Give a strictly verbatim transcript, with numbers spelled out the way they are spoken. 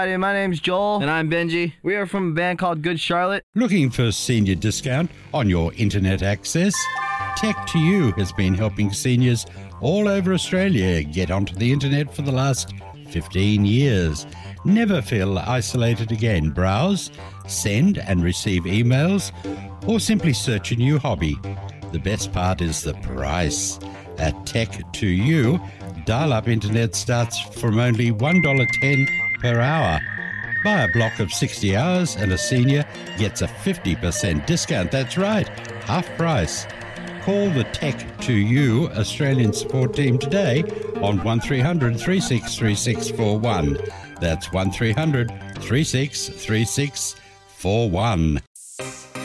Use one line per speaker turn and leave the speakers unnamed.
Hi, my name's Joel.
And I'm Benji.
We are from a band called Good Charlotte.
Looking for a senior discount on your internet access? Tech to You has been helping seniors all over Australia get onto the internet for the last fifteen years. Never feel isolated again. Browse, send and receive emails, or simply search a new hobby. The best part is the price. At Tech to You, dial-up internet starts from only one dollar ten per hour. Buy a block of sixty hours and a senior gets a fifty percent discount. That's right, half price. Call the Tech to You Australian support team today on one three hundred, three six three six four one. That's one three hundred, three six three six four one.